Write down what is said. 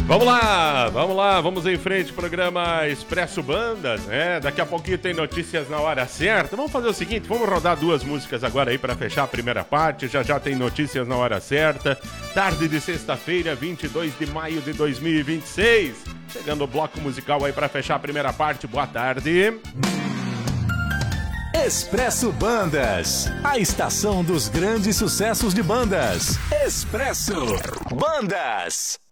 Vamos lá, vamos em frente, programa Expresso Bandas, né? Daqui a pouquinho tem notícias na hora certa. Vamos fazer o seguinte, vamos rodar duas músicas agora aí para fechar a primeira parte, já tem notícias na hora certa. Tarde de sexta-feira, 22 de maio de 2026. Chegando o bloco musical aí para fechar a primeira parte, boa tarde. Expresso Bandas, a estação dos grandes sucessos de bandas. Expresso Bandas.